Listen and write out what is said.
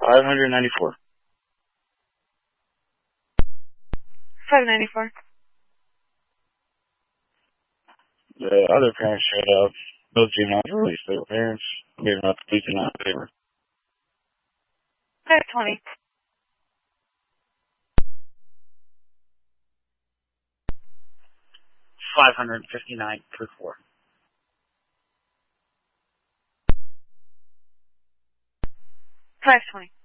594. 594. The other parents showed up. Both juveniles released their parents. Gave them up to police in that favor. 520. 559 per 4. 520.